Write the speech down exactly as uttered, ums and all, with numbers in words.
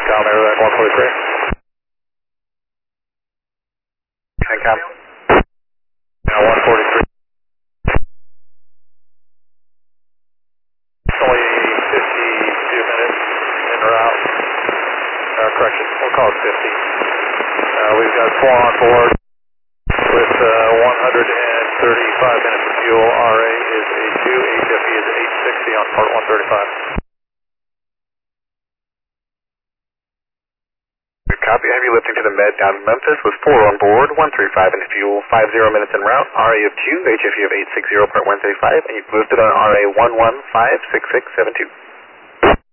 Down there, that one forty-three. And come. Now one forty-three. It's only fifty-two minutes en route. Uh, correction, we'll call it fifty. Uh, we've got four on board with uh, one hundred thirty-five minutes of fuel. R A is A two, H F E is eight sixty on part one thirty-five. Copy. Heavy lifting to the Med down in Memphis with four on board, one thirty-five in fuel, fifty minutes en route, R A of two, H F E of eight sixty, part one thirty-five, and you've lifted on R A one one five six six seven two.